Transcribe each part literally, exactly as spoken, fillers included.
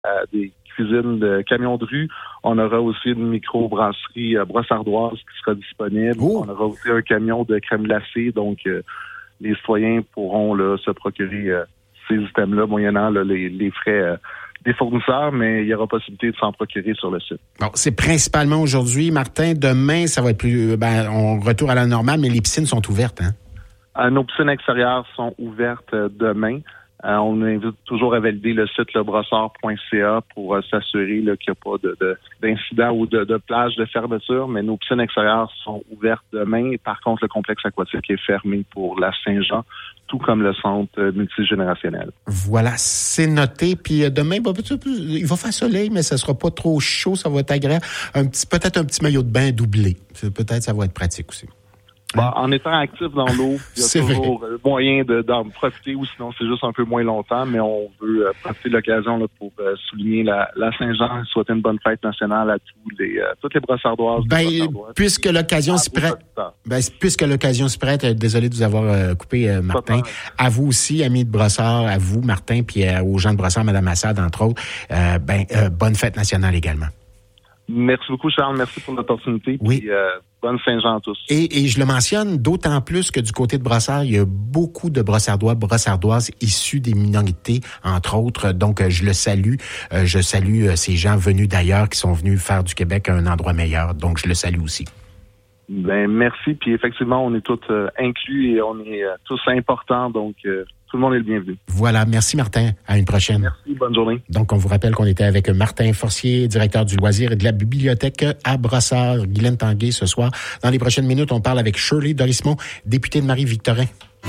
euh, des cuisines de camions de rue. On aura aussi une micro-brasserie euh, brossardoise qui sera disponible. Oh. On aura aussi un camion de crème glacée. Donc, euh, les citoyens pourront là, se procurer euh, ces items-là moyennant là, les, les frais euh, des fournisseurs, mais il y aura possibilité de s'en procurer sur le site. Bon, c'est principalement aujourd'hui, Martin. Demain, ça va être plus... Ben, on retourne à la normale, mais les piscines sont ouvertes, hein? Euh, nos piscines extérieures sont ouvertes euh, demain. Euh, on invite toujours à valider le site lebrossard point c a pour euh, s'assurer là, qu'il n'y a pas de, de, d'incident ou de, de plage de fermeture, mais nos piscines extérieures sont ouvertes demain. Par contre, le complexe aquatique est fermé pour la Saint-Jean, tout comme le centre euh, multigénérationnel. Voilà, c'est noté. Puis euh, demain, bah, il va faire soleil, mais ça sera pas trop chaud, ça va être agréable. Un petit, peut-être un petit maillot de bain doublé. Peut-être ça va être pratique aussi. Bon, en étant actif dans l'eau, il y a c'est toujours vrai. moyen de, d'en profiter, ou sinon c'est juste un peu moins longtemps, mais on veut euh, profiter de l'occasion là, pour euh, souligner la, la Saint-Jean, souhaiter une bonne fête nationale à tous les, euh, toutes les brossardoises. Ben, brossardoises, puisque l'occasion se prête, ben, puisque l'occasion se prête, euh, désolé de vous avoir euh, coupé, euh, Martin, à vous aussi, amis de Brossard, à vous, Martin, puis euh, aux gens de Brossard, Mme Assad, entre autres, euh, ben, euh, bonne fête nationale également. Merci beaucoup, Charles. Merci pour l'opportunité. Oui. Puis, euh, bonne Saint-Jean à tous. Et, et je le mentionne d'autant plus que du côté de Brossard, il y a beaucoup de Brossardois, Brossardoises issus des minorités, entre autres. Donc, je le salue. Je salue ces gens venus d'ailleurs qui sont venus faire du Québec un endroit meilleur. Donc, je le salue aussi. Ben merci. Puis effectivement, on est tous euh, inclus et on est euh, tous importants. Donc, euh, tout le monde est le bienvenu. Voilà. Merci, Martin. À une prochaine. Merci. Bonne journée. Donc, on vous rappelle qu'on était avec Martin Forcier, directeur du loisir et de la bibliothèque à Brossard, Guylaine Tanguay ce soir. Dans les prochaines minutes, on parle avec Shirley Dorismont, députée de Marie-Victorin.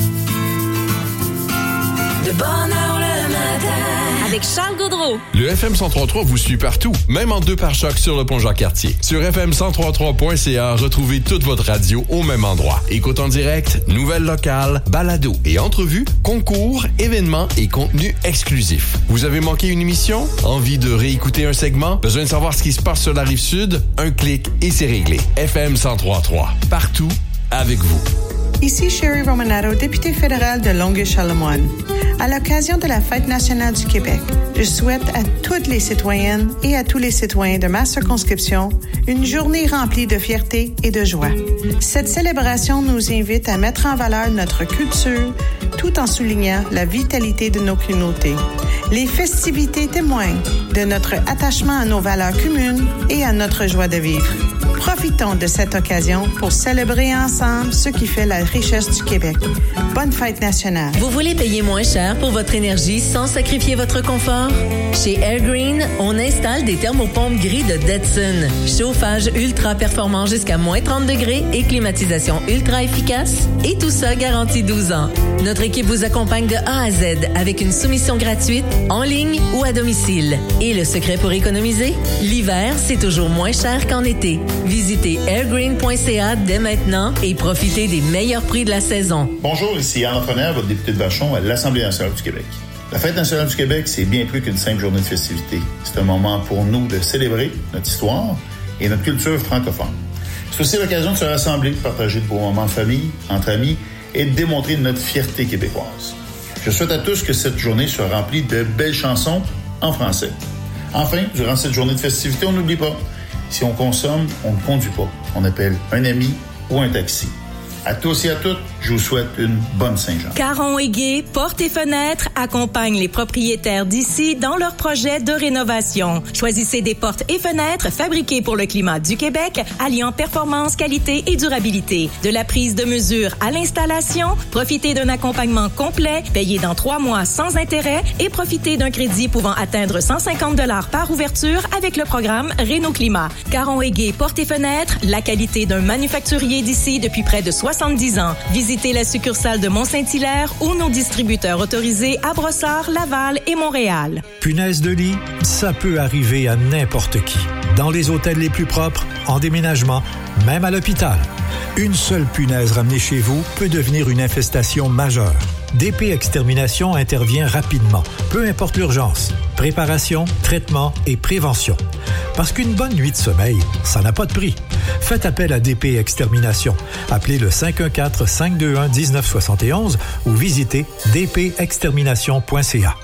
De bonne heure le matin. Avec Charles Gaudreau. Le F M cent trois point trois vous suit partout, même en deux pare-chocs sur le pont Jacques-Cartier. Sur F M cent trois point trois point c a, retrouvez toute votre radio au même endroit. Écoute en direct, nouvelles locales, balados et entrevues, concours, événements et contenus exclusifs. Vous avez manqué une émission? Envie de réécouter un segment? Besoin de savoir ce qui se passe sur la Rive-Sud? Un clic et c'est réglé. F M cent trois point trois, partout, avec vous. Ici Sherry Romanato, députée fédérale de Longueuil-Charlemagne. À l'occasion de la Fête nationale du Québec, je souhaite à toutes les citoyennes et à tous les citoyens de ma circonscription une journée remplie de fierté et de joie. Cette célébration nous invite à mettre en valeur notre culture tout en soulignant la vitalité de nos communautés. Les festivités témoignent de notre attachement à nos valeurs communes et à notre joie de vivre. Profitons de cette occasion pour célébrer ensemble ce qui fait la richesse du Québec. Bonne fête nationale. Vous voulez payer moins cher pour votre énergie sans sacrifier votre confort? Chez Airgreen, on installe des thermopompes gris de Detson. Chauffage ultra performant jusqu'à moins trente degrés et climatisation ultra efficace. Et tout ça garanti douze ans. Notre équipe vous accompagne de A à Z avec une soumission gratuite, en ligne ou à domicile. Et le secret pour économiser? L'hiver, c'est toujours moins cher qu'en été. Visitez airgreen point c a dès maintenant et profitez des meilleurs prix de la saison. Bonjour, ici Anne Lafrenière, votre député de Vachon à l'Assemblée nationale du Québec. La Fête nationale du Québec, c'est bien plus qu'une simple journée de festivité. C'est un moment pour nous de célébrer notre histoire et notre culture francophone. C'est aussi l'occasion de se rassembler, de partager de beaux moments en famille, entre amis et de démontrer notre fierté québécoise. Je souhaite à tous que cette journée soit remplie de belles chansons en français. Enfin, durant cette journée de festivité, on n'oublie pas, si on consomme, on ne conduit pas. On appelle un ami ou un taxi. À tous et à toutes, je vous souhaite une bonne Saint-Jean. Caron et Gué, Portes et Fenêtres accompagnent les propriétaires d'ici dans leurs projets de rénovation. Choisissez des portes et fenêtres fabriquées pour le climat du Québec, alliant performance, qualité et durabilité. De la prise de mesure à l'installation, profitez d'un accompagnement complet, payé dans trois mois sans intérêt et profitez d'un crédit pouvant atteindre cent cinquante dollars par ouverture avec le programme Réno Climat. Caron et Gué, Portes et Fenêtres, la qualité d'un manufacturier d'ici depuis près de soixante-dix ans. Visitez la succursale de Mont-Saint-Hilaire ou nos distributeurs autorisés à Brossard, Laval et Montréal. Punaise de lit, ça peut arriver à n'importe qui. Dans les hôtels les plus propres, en déménagement, même à l'hôpital. Une seule punaise ramenée chez vous peut devenir une infestation majeure. D P Extermination intervient rapidement, peu importe l'urgence. Préparation, traitement et prévention. Parce qu'une bonne nuit de sommeil, ça n'a pas de prix. Faites appel à D P Extermination. Appelez le cinq un quatre, cinq deux un, un neuf sept un ou visitez d p extermination point c a.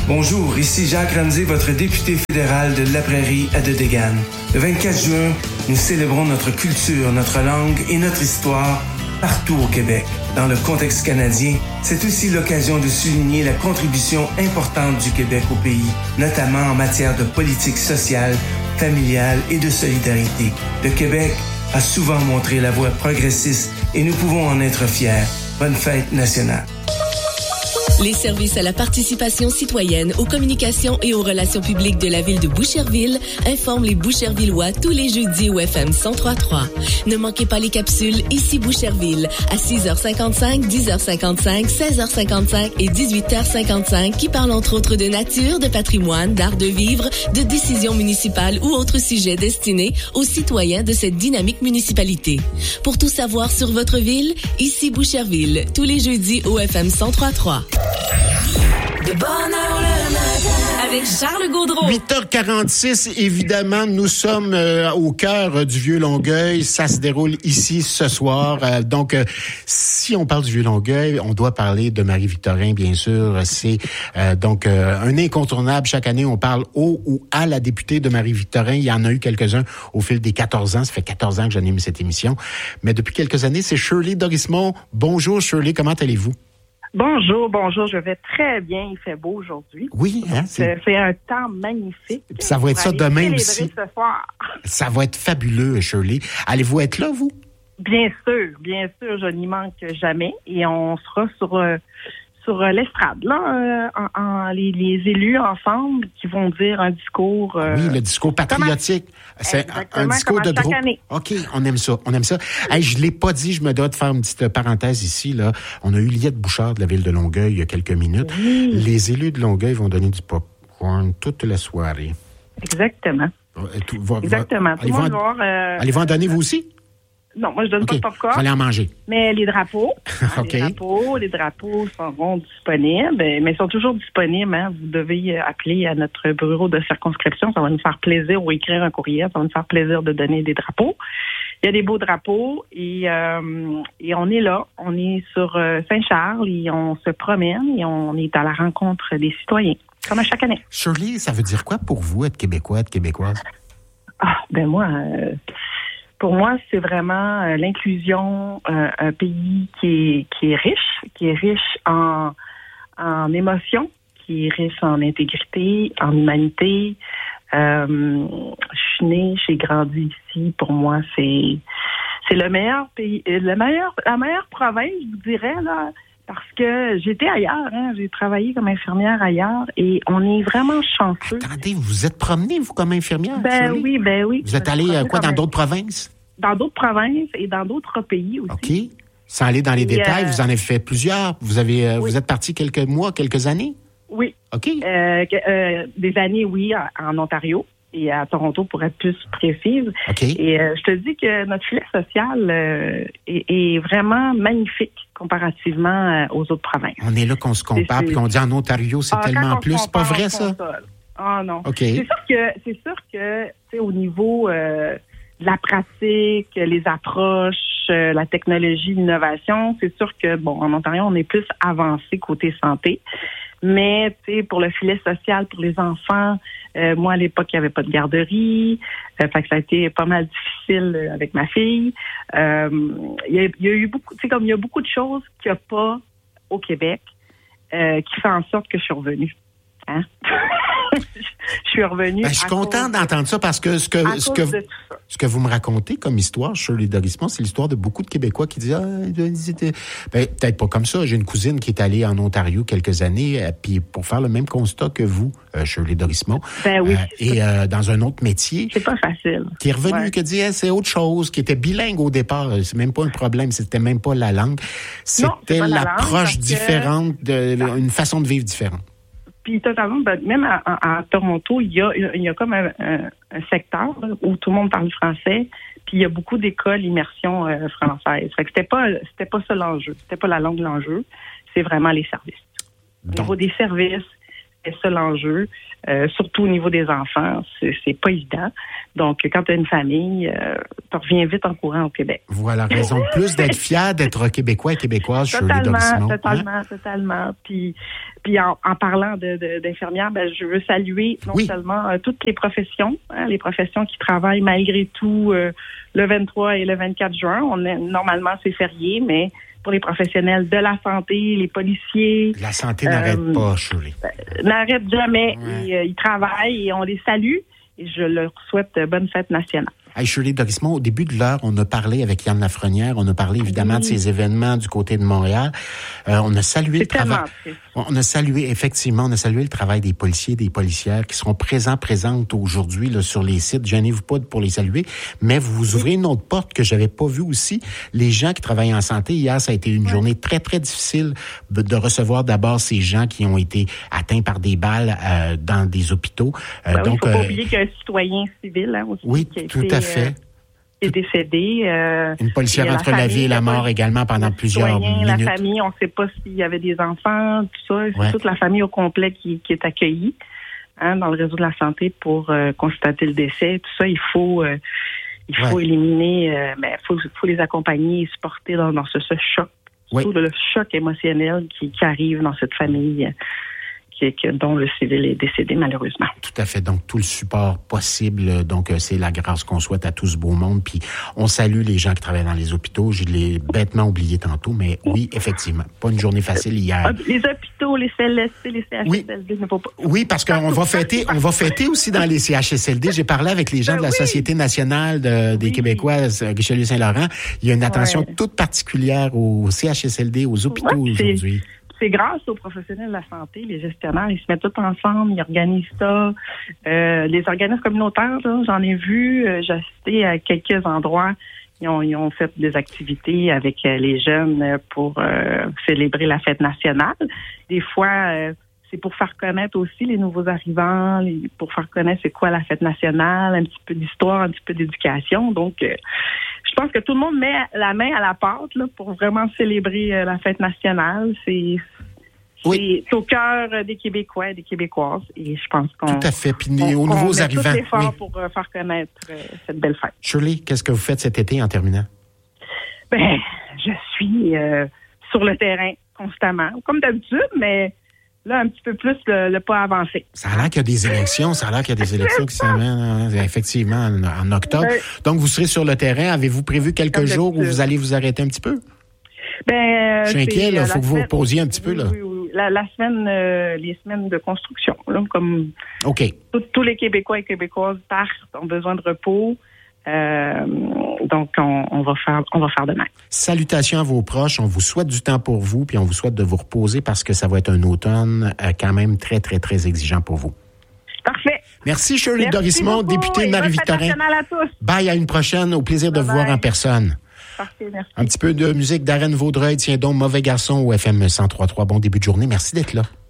Bonjour, ici Jacques Ramsey, votre député fédéral de La Prairie à Dedegan. Le vingt-quatre juin, nous célébrons notre culture, notre langue et notre histoire partout au Québec. Dans le contexte canadien, c'est aussi l'occasion de souligner la contribution importante du Québec au pays, notamment en matière de politique sociale, familiale et de solidarité. Le Québec a souvent montré la voie progressiste et nous pouvons en être fiers. Bonne fête nationale. Les services à la participation citoyenne, aux communications et aux relations publiques de la ville de Boucherville informent les Bouchervillois tous les jeudis au F M cent trois virgule trois. Ne manquez pas les capsules Ici Boucherville à six heures cinquante-cinq, dix heures cinquante-cinq, seize heures cinquante-cinq et dix-huit heures cinquante-cinq qui parlent entre autres de nature, de patrimoine, d'art de vivre, de décisions municipales ou autres sujets destinés aux citoyens de cette dynamique municipalité. Pour tout savoir sur votre ville, Ici Boucherville, tous les jeudis au F M cent trois virgule trois. De bonne heure le matin avec Charles Gaudreau. huit heures quarante-six, évidemment, nous sommes euh, au cœur euh, du Vieux-Longueuil. Ça se déroule ici ce soir. Euh, donc, euh, si on parle du Vieux-Longueuil, on doit parler de Marie-Victorin, bien sûr. C'est euh, donc euh, un incontournable. Chaque année, on parle au ou à la députée de Marie-Victorin. Il y en a eu quelques-uns au fil des quatorze ans. Ça fait quatorze ans que j'anime cette émission. Mais depuis quelques années, c'est Shirley Dorismont. Bonjour, Shirley. Comment allez-vous? Bonjour, bonjour, je vais très bien, il fait beau aujourd'hui. Oui, hein, c'est... c'est un temps magnifique. Ça va être ça demain aussi. Ce soir. Ça va être fabuleux, Shirley. Allez-vous être là, vous? Bien sûr, bien sûr, je n'y manque jamais et on sera sur euh, sur euh, l'estrade, là, euh, en, en, les, les élus ensemble qui vont dire un discours... Euh, oui, le discours patriotique. C'est un discours de groupe. Année. OK, on aime ça, on aime ça. Hey, je l'ai pas dit, je me dois de faire une petite parenthèse ici, là. On a eu Liette Bouchard de la ville de Longueuil il y a quelques minutes. Oui. Les élus de Longueuil vont donner du popcorn toute la soirée. Exactement. Tout, va, Exactement. Va, allez-vous en, voir, euh, allez-vous en donner, vous aussi? Non, moi, je donne okay. pas de popcorn. Vous allez en manger. Mais les drapeaux, hein, okay. les drapeaux, les drapeaux seront disponibles, mais ils sont toujours disponibles. Hein. Vous devez appeler à notre bureau de circonscription. Ça va nous faire plaisir, ou écrire un courriel. Ça va nous faire plaisir de donner des drapeaux. Il y a des beaux drapeaux et, euh, et on est là. On est sur euh, Saint-Charles et on se promène et on est à la rencontre des citoyens, comme à chaque année. Shirley, ça veut dire quoi pour vous, être Québécois, être Québécoise? Ah, ben moi... Euh, Pour moi, c'est vraiment euh, l'inclusion, euh, un pays qui est qui est riche, qui est riche en en émotions, qui est riche en intégrité, en humanité. Euh, je suis née, j'ai grandi ici. Pour moi, c'est c'est le meilleur pays, le meilleur, la meilleure province, je vous dirais là, parce que j'étais ailleurs. Hein, j'ai travaillé comme infirmière ailleurs et on est vraiment chanceux. Attendez, vous vous êtes promenée, vous, comme infirmière? Ben Shirley? oui, ben oui. Vous êtes allée, quoi, dans d'autres provinces? Dans d'autres provinces et dans d'autres pays aussi. OK. Sans aller dans les et détails, euh... vous en avez fait plusieurs. Vous avez, euh, oui. vous êtes parti quelques mois, quelques années? Oui. OK. Euh, euh, des années, oui, en, en Ontario et à Toronto, pour être plus précise. OK. Et euh, je te dis que notre filet social euh, est, est vraiment magnifique comparativement euh, aux autres provinces. On est là qu'on se compare et qu'on dit en Ontario, c'est ah, tellement plus. C'est pas vrai, ça? Ah non. OK. C'est sûr que, c'est sûr que, tu sais, au niveau... Euh, la pratique, les approches, euh, la technologie, l'innovation, c'est sûr que, bon, en Ontario, on est plus avancé côté santé. Mais, tu sais, pour le filet social, pour les enfants, euh, moi, à l'époque, il n'y avait pas de garderie. Euh, fait que ça a été pas mal difficile avec ma fille. Euh, il y a, il y a eu beaucoup, tu sais, comme il y a beaucoup de choses qu'il n'y a pas au Québec euh, qui fait en sorte que je suis revenue. Hein? Je suis revenue. Ben, je suis content d'entendre ça parce que ce que ce que, ce que vous me racontez comme histoire, Shirley Dorismont, c'est l'histoire de beaucoup de Québécois qui disent ah, ben, peut-être pas comme ça. J'ai une cousine qui est allée en Ontario quelques années, puis pour faire le même constat que vous, euh, Shirley Dorismont. Ben oui. Euh, et euh, dans un autre métier. C'est pas facile. Qui est revenu, ouais. qui dit hey, c'est autre chose, qui était bilingue au départ. C'est même pas un problème, c'était même pas la langue. C'était non, l'approche différente, de, que... une façon de vivre différente. Puis totalement, ben, même à, à, à Toronto, il y a, il y a comme un, un, un secteur là, où tout le monde parle français, puis il y a beaucoup d'écoles immersion euh, française. Fait que c'était pas, c'était pas ça l'enjeu, c'était pas la langue l'enjeu, c'est vraiment les services. Donc. Au niveau des services, c'est ça l'enjeu, euh, surtout au niveau des enfants. C'est, c'est pas évident. Donc, quand tu as une famille, euh, tu reviens vite en courant au Québec. Voilà, raison de plus d'être fier d'être Québécois et Québécoise, Shirley Dorismond. Totalement, hein? totalement. Puis, puis en, en parlant de, de, d'infirmières, ben, je veux saluer non oui. seulement euh, toutes les professions, hein, les professions qui travaillent malgré tout euh, le vingt-trois et le vingt-quatre juin. On est, normalement, c'est férié, mais pour les professionnels de la santé, les policiers. La santé euh, n'arrête pas, Shirley. Euh, n'arrête jamais. Ouais. Et, euh, ils travaillent et on les salue. Et je leur souhaite bonne fête nationale. Hey, Shirley Dorismond, au début de l'heure, on a parlé avec Yann Lafrenière, on a parlé évidemment oui. de ces événements du côté de Montréal. Euh, on a salué C'est le travail. Triste. On a salué, effectivement, on a salué le travail des policiers, des policières qui seront présents, présentes aujourd'hui là, sur les sites. Gênez-vous pas pour les saluer, mais vous vous ouvrez une autre porte que j'avais pas vue aussi. Les gens qui travaillent en santé, hier, ça a été une ouais. journée très, très difficile de recevoir d'abord ces gens qui ont été atteints par des balles euh, dans des hôpitaux. Euh, ben donc, il ne faut pas euh, oublier qu'un citoyen civil hein, aussi. Oui, qui a tout été, à fait. Euh, est décédé. Euh, Une policière entre la, la vie et la mort également pendant plusieurs minutes. La famille, on ne sait pas s'il y avait des enfants, tout ça. C'est ouais. toute la famille au complet qui, qui est accueillie hein, dans le réseau de la santé pour euh, constater le décès. Tout ça, il faut, euh, il faut ouais. éliminer, euh, mais il faut, faut les accompagner et supporter dans, dans ce, ce choc. Oui. Surtout le choc émotionnel qui, qui arrive dans cette famille. Qui, qui, dont le civil est décédé, malheureusement. Tout à fait. Donc, tout le support possible. Donc, c'est la grâce qu'on souhaite à tout ce beau monde. Puis, on salue les gens qui travaillent dans les hôpitaux. Je l'ai bêtement oublié tantôt, mais oui, effectivement. Pas une journée facile hier. Les hôpitaux, les C L S C, les C H S L D oui. ne faut pas... Oui, parce qu'on va fêter, on va fêter aussi dans les C H S L D. J'ai parlé avec les gens ben de la oui. Société nationale de, des oui. Québécois, Richelieu-Saint-Laurent. Il y a une attention ouais. toute particulière aux C H S L D, aux hôpitaux ouais, aujourd'hui. C'est grâce aux professionnels de la santé, les gestionnaires, ils se mettent tous ensemble, ils organisent ça. Euh, les organismes communautaires, là, j'en ai vu, euh, j'ai assisté à quelques endroits, ils ont, ils ont fait des activités avec euh, les jeunes pour euh, célébrer la fête nationale. Des fois, euh, c'est pour faire connaître aussi les nouveaux arrivants, les, pour faire connaître c'est quoi la fête nationale, un petit peu d'histoire, un petit peu d'éducation. Donc, euh, je pense que tout le monde met la main à la pâte là, pour vraiment célébrer euh, la fête nationale. C'est, oui. c'est au cœur des Québécois et des Québécoises. Et je pense qu'on... Tout à fait. Puis on, aux nouveaux on met arrivants... tout l'effort oui. pour euh, faire connaître euh, cette belle fête. Shirley, qu'est-ce que vous faites cet été en terminant? Ben, je suis euh, sur le terrain constamment, comme d'habitude, mais... Là, un petit peu plus le, le pas avancé. Ça a l'air qu'il y a des élections. Ça a l'air qu'il y a des élections qui s'amènent effectivement en, en octobre. Ben, donc, vous serez sur le terrain. Avez-vous prévu quelques jours où vous allez vous arrêter un petit peu? Ben, je suis inquiet, il faut que vous vous posiez un petit oui, peu. Là. Oui, oui. La, la semaine, euh, les semaines de construction. Là, comme OK. Tout, tous les Québécois et Québécoises partent, ont besoin de repos. Euh, donc, on, on va faire, on va faire de même. Salutations à vos proches. On vous souhaite du temps pour vous, puis on vous souhaite de vous reposer parce que ça va être un automne euh, quand même très, très, très exigeant pour vous. Parfait. Merci, Shirley Merci Dorismond, beaucoup, députée de Marie-Victorin. À tous. Bye, à une prochaine. Au plaisir de bye vous bye. voir en personne. Parfait, merci. Un petit peu de musique d'Arène Vaudreuil. Tiens donc, Mauvais garçon au F M cent trois point trois. Bon début de journée. Merci d'être là.